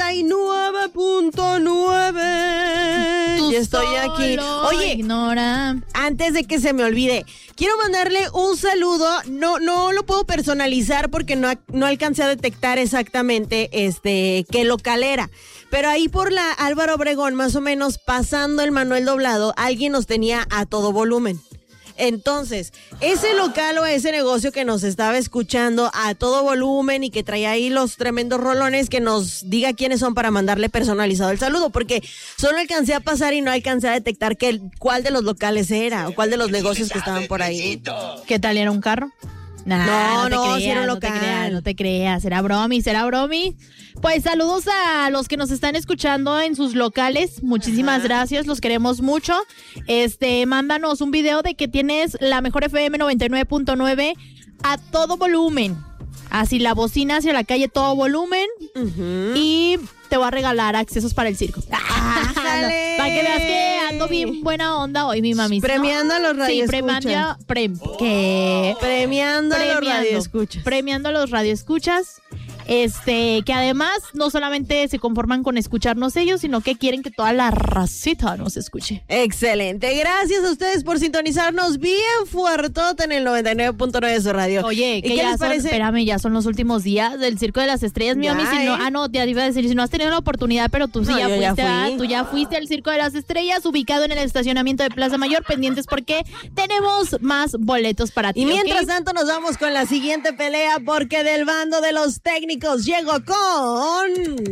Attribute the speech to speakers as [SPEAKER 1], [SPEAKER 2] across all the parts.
[SPEAKER 1] 99.9. Y estoy aquí. Oye,
[SPEAKER 2] ignora.
[SPEAKER 1] Antes de que se me olvide, quiero mandarle un saludo. No lo puedo personalizar porque no alcancé a detectar exactamente qué local era. Pero ahí por la Álvaro Obregón, más o menos pasando el Manuel Doblado, alguien nos tenía a todo volumen. Entonces, ese local o ese negocio que nos estaba escuchando a todo volumen y que traía ahí los tremendos rolones, que nos diga quiénes son para mandarle personalizado el saludo, porque solo alcancé a pasar y no alcancé a detectar cuál de los locales era o cuál de los negocios que estaban por ahí.
[SPEAKER 2] ¿Qué tal, era un carro? No te creas, no te creas, será bromi. Pues saludos a los que nos están escuchando en sus locales, muchísimas gracias, los queremos mucho. Mándanos un video de que tienes la mejor FM 99.9 a todo volumen, así la bocina hacia la calle todo volumen, y te voy a regalar accesos para el circo. Para que veas que ando bien buena onda hoy, mi mami.
[SPEAKER 1] Premiando a los radioescuchas.
[SPEAKER 2] Premiando a los radioescuchas. Premiando a los radioescuchas. Que además no solamente se conforman con escucharnos ellos, sino que quieren que toda la racita nos escuche.
[SPEAKER 1] Excelente, gracias a ustedes por sintonizarnos bien fuertote en el 99.9 de su radio.
[SPEAKER 2] Oye, ¿qué les parece? Espérame, ya son los últimos días del Circo de las Estrellas, mi mami. Ya te iba a decir, si no has tenido la oportunidad, pero tú sí tú ya fuiste al Circo de las Estrellas, ubicado en el estacionamiento de Plaza Mayor, pendientes porque tenemos más boletos para ti.
[SPEAKER 1] Y mientras tanto nos vamos con la siguiente pelea, porque del bando de los técnicos llego con...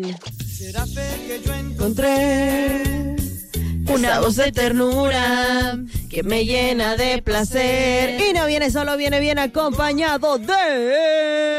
[SPEAKER 1] Encontré una voz de ternura que me llena de placer. Y no viene solo, viene bien acompañado de...